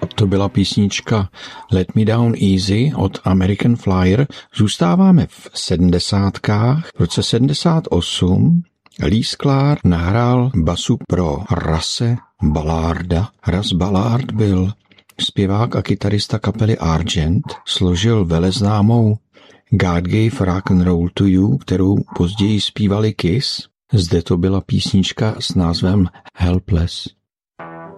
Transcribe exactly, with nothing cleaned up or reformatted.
To byla písnička Let Me Down Easy od American Flyer. Zůstáváme v sedmdesátkách. V roce sedmdesát osm Lee Sklar nahrál basu pro Russe Ballarda. Russ Ballard byl zpěvák a kytarista kapely Argent, složil veleznámou God Gave Rock and Roll to You, kterou později zpívali Kiss. Zde to byla písnička s názvem Helpless.